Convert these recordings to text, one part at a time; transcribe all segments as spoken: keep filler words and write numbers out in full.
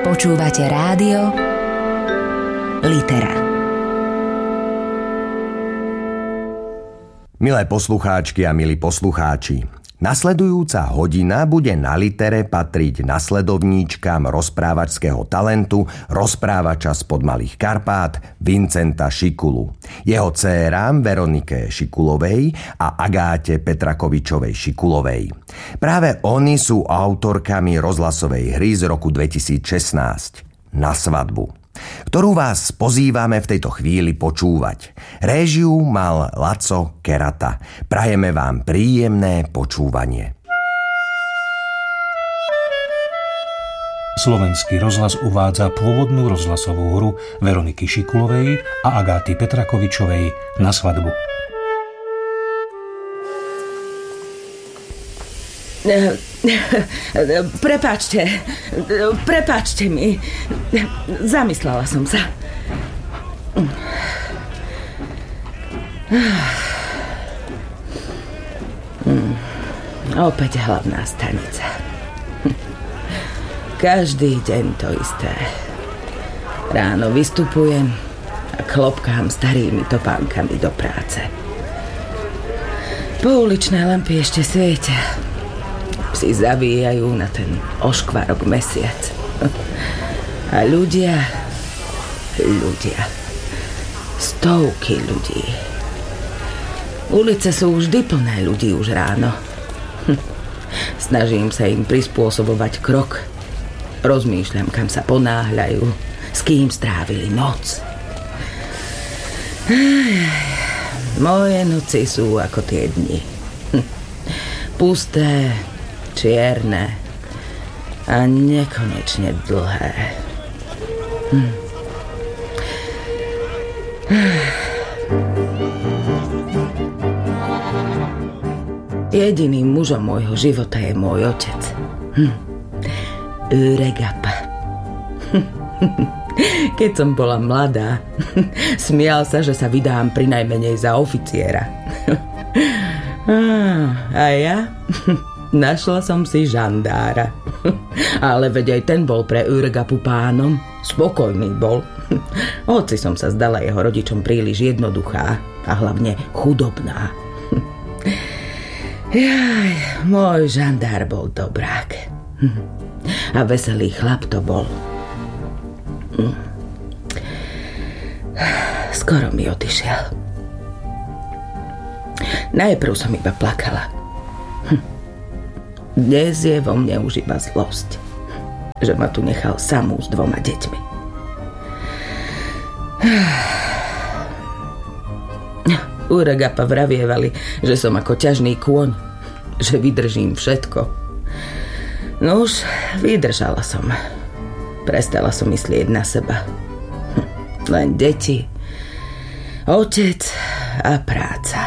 Počúvate rádio Litera. Milé poslucháčky a milí poslucháči, nasledujúca hodina bude na Litere patriť nasledovníčkam rozprávačského talentu rozprávača spod Malých Karpát Vincenta Šikulu, jeho dcérám Veronike Šikulovej a Agáte Petrakovičovej Šikulovej. Práve oni sú autorkami rozhlasovej hry z roku dvetisícšestnásť Na svadbu, ktorú vás pozývame v tejto chvíli počúvať. Réžiu mal Laco Kerata. Prajeme vám príjemné počúvanie. Slovenský rozhlas uvádza pôvodnú rozhlasovú hru Veroniky Šikulovej a Agáty Petrakovičovej Na svadbu. Prepáčte, prepáčte mi. Zamyslela som sa. Opäť hlavná stanica. Každý deň to isté. Ráno vystupujem a klopkám starými topánkami do práce. Pouličné lampy ešte svietia. Psi zavíjajú na ten oškvarok mesiac. A ľudia, ľudia, stovky ľudí. Ulice sú vždy plné ľudí už ráno. Snažím sa im prispôsobovať krok. Rozmýšľam, kam sa ponáhľajú, s kým strávili noc. Moje noci sú ako tie dni. Pusté, čierne a nekonečne dlhé. Hm. Jediným mužom môjho života je môj otec. Hm. Öregapa. Keď som bola mladá, smial sa, že sa vydám prinajmenej za oficiera. A ja? Našla som si žandára. Ale veď aj ten bol pre Öregapu pánom. Spokojný bol. Hoci som sa zdala jeho rodičom príliš jednoduchá a hlavne chudobná. Jaj, môj žandár bol dobrák. A veselý chlap to bol. Skoro mi odišiel. Najprv som iba plakala. Dnes je vo mne už iba zlosť, že ma tu nechal samú s dvoma deťmi. Öregapa vravievali, že som ako ťažný kôň, že vydržím všetko. No už vydržala som. Prestala som myslieť na seba. Len deti, otec a práca.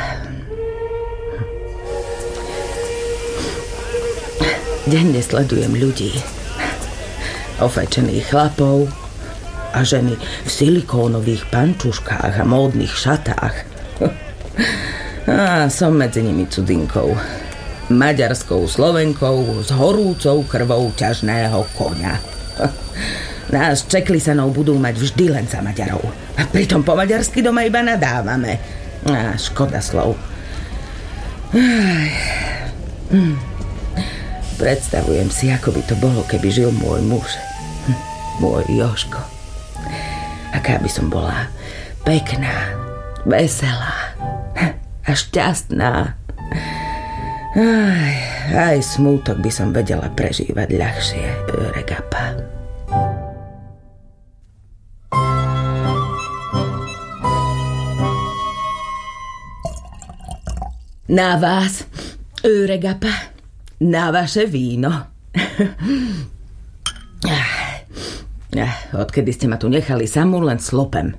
Denne sledujem ľudí. Ofečených chlapov a ženy v silikónových pančuškách a módnych šatách. A som medzi nimi cudzinkou. Maďarskou Slovenkou s horúcou krvou ťažného koňa. Nás Čeklisanov budú mať vždy len za Maďarov. A pritom po maďarsky doma iba nadávame. Á, škoda slov. Hm. Predstavujem si, ako by to bolo, keby žil môj muž. Hm. Môj Jožko. Aká by som bola pekná, veselá a šťastná. Aj, aj smútok by som vedela prežívať ľahšie, Öregapa. Na vás, Öregapa, na vaše víno. Odkedy ste ma tu nechali samú, len slopem.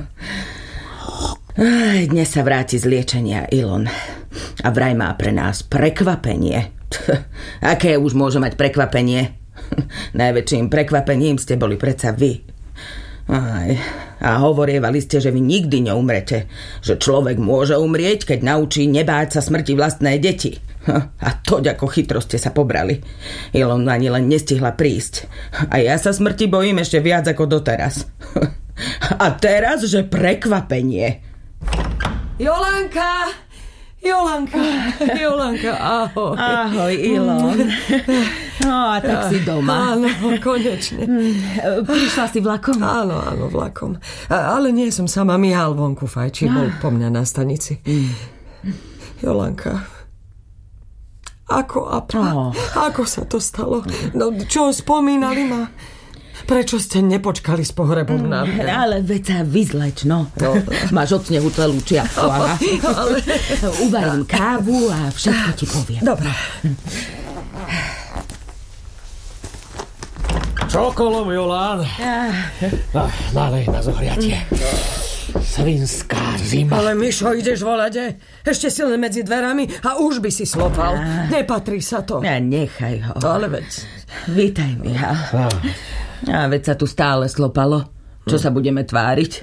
Dnes sa vráti z liečenia Ilon a vraj má pre nás prekvapenie. Aké už môže mať prekvapenie? Najväčším prekvapením ste boli predsa vy. Aj, a hovorievali ste, že vy nikdy neumrete, že človek môže umrieť, keď naučí nebáť sa smrti vlastné deti. A toť ako chytro ste sa pobrali. Ilona ani len nestihla prísť. A ja sa smrti bojím ešte viac ako doteraz. A teraz, že prekvapenie. Jolanka! Jolanka! Jolanka, ahoj. Ahoj, Ilon. No a tak si doma. Áno, konečne. Prišla si vlakom? Áno, áno, vlakom. A, ale nie som sama, Mihal vonku fajčí, bol po mňa na stanici. Jolanka, ako a pra, oh. ako sa to stalo? No, čo, spomínali ma? Prečo ste nepočkali s pohrebom na mňa? Ale veď sa vyzleč, no. no. Máš od snehu celú čiapku. Ale... Uvarím kávu a všetko ti poviem. Dobre. Čokolom, Jolán. No, nalej na zohriatie. Svinská zima. Ale Mišo, ideš volať? Ešte si len medzi dverami a už by si slopal. Nepatrí sa to. Ja, nechaj ho. Ale veď. Vítaj, Mihal. A veď sa tu stále slopalo. Čo sa budeme tváriť?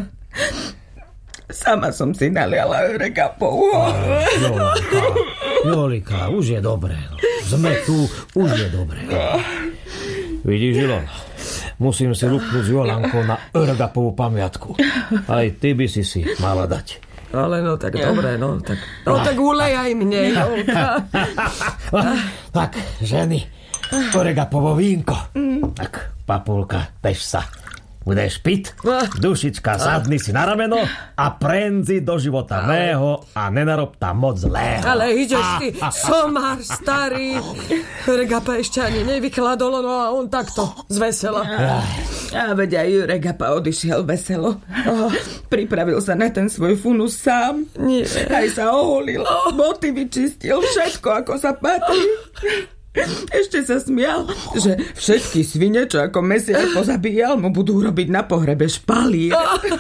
Sama som si naliala regapovú. Jolika, Jolika, už je dobré. Sme tu, už je dobré. Vidíš, Ilon, musím si lupnúť s Jolankou na Örgapovú pamiatku. Aj ty by si si mala dať. Ale no tak dobre, no tak, no, tak ulej aj mne, Jolka. Tak, ženy, Örgapovo vínko. Tak, Papulka, bež sa. Budeš piť, dušička, sadni si na rameno a prenzi do života mého a nenarob tam moc zlého. Ale ideš ty, somár starý. Regapa ešte ani nevykladol, no a on takto, zvesela. A veď aj Regapa odišiel veselo. Oh, pripravil sa na ten svoj funus sám. Nie. Aj sa oholil, boty vyčistil, všetko ako sa patrí. Ešte sa smial, že všetky svine, čo ako mesiar pozabíjal, mu budú robiť na pohrebe špalír.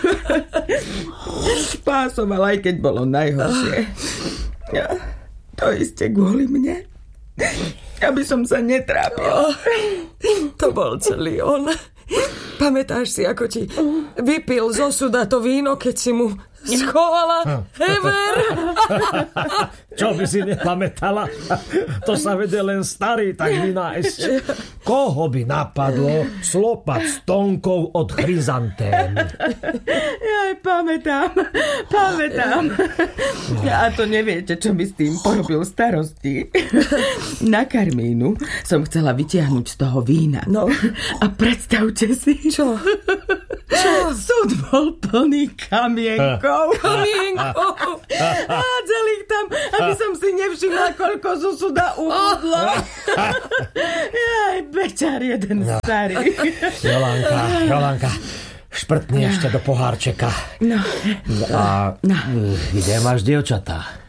Pásoval, aj keď bolo najhoršie. To iste kvôli mne. Aby som sa netrápil. To bol celý on. Pamätáš si, ako ti vypil zo suda to víno, keď si mu schovala hever? Čo by si nepamätala? To sa vedie len starý tak vynájsť. Koho by napadlo slopať s tonkou od chryzantém? Ja aj pamätám, pamätám. A to neviete, čo mi s tým porobil starosti. Na Karmínu som chcela vytiahnuť z toho vína. No. A predstavte si, Čo? Čo? Súd bol plný kamienkov. Kamienkov? Hádzali ich tam, aby som si nevšimla, koľko zo súda uchudlo. Jaj, bečar jeden starý. Jolanka, Jolanka, šprtni ešte do pohárčeka. No. A no. Kde máš dievčatá?